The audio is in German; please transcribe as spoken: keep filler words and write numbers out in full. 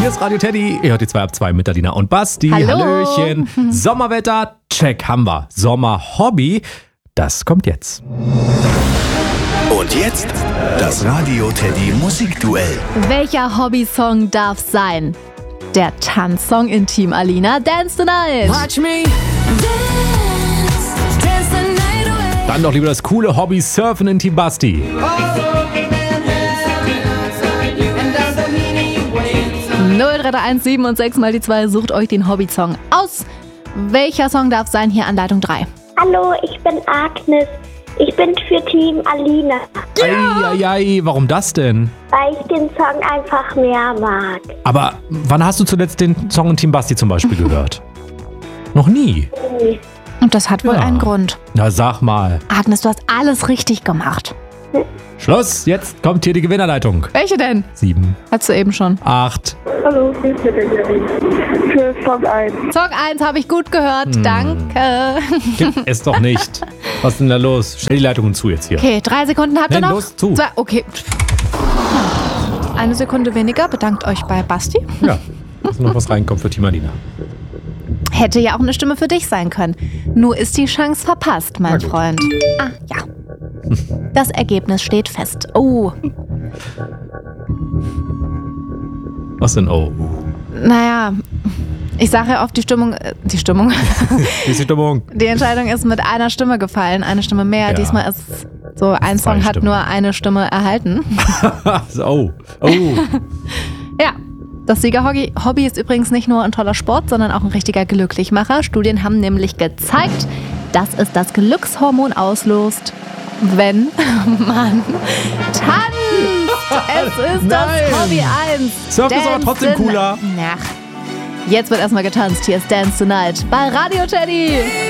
Hier ist Radio Teddy. Ihr hört die zwei ab zwei mit Alina und Basti. Hallo. Hallöchen. Sommerwetter, check, haben wir. Sommerhobby, das kommt jetzt. Und jetzt das Radio Teddy Musikduell. Welcher Hobbysong darf sein? Der Tanzsong in Team Alina, Dance the Night. Watch me dance, dance the night away. Dann doch lieber das coole Hobby Surfen in Team Basti. null drei drei eins sieben und sechs mal die zwei, sucht euch den Hobbysong aus. Welcher Song darf sein? Hier an Leitung drei. Hallo, ich bin Agnes. Ich bin für Team Alina, Eieiei, warum das denn? weil ich den Song einfach mehr mag. Aber wann hast du zuletzt den Song in Team Basti zum Beispiel gehört? Noch nie. Und das hat wohl Ja. einen Grund. Na sag mal. Agnes, du hast alles richtig gemacht. Schluss, jetzt kommt hier die Gewinnerleitung. Welche denn? Sieben, Hattest du eben schon. acht. Hallo, ich bin für Song eins. Song eins habe ich gut gehört, Hm. danke. Gibt es doch nicht. Was ist denn da los? Stell die Leitungen zu jetzt hier. Okay, drei Sekunden habt ihr Nein, noch. los, zu. Zwei, okay. Eine Sekunde weniger, bedankt euch bei Basti. Ja, dass noch was reinkommt für Team Alina. Hätte ja auch eine Stimme für dich sein können. Nur ist die Chance verpasst, mein Na gut. Freund. Ah, ja. Das Ergebnis steht fest. Oh, Was denn? Oh. naja. Ich sage ja oft, die Stimmung, äh, die Stimmung, Wie ist die Stimmung? die Entscheidung ist mit einer Stimme gefallen, eine Stimme mehr. Ja. Diesmal ist so, ein Zwei Song hat Stimmen. nur eine Stimme erhalten. oh. Oh. Ja, das Siegerhobby Hobby ist übrigens nicht nur ein toller Sport, sondern auch ein richtiger Glücklichmacher. Studien haben nämlich gezeigt, dass es das Glückshormon auslöst, wenn man tanzt. Es ist das Nein. Hobby eins. Surfen ist aber Dance trotzdem the cooler. Ach, jetzt wird erstmal getanzt. Hier ist Dance the Night bei Radio Teddy.